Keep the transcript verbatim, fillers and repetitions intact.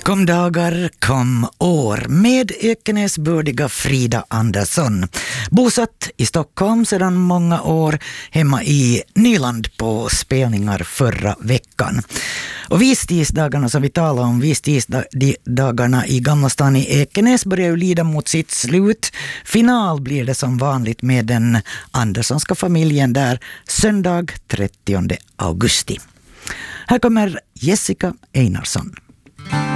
Kom dagar, kom år med Ekenäsbördiga Frida Andersson. Bosatt i Stockholm sedan många år, hemma i Nyland på spelningar förra veckan. Och visstidsdagarna som vi talar om, visstidsdagarna i Gamla stan i Ekenäs börjar ju lida mot sitt slut. Final blir det som vanligt med den Anderssonska familjen där söndag trettionde augusti. Här kommer Jessica Einarsson.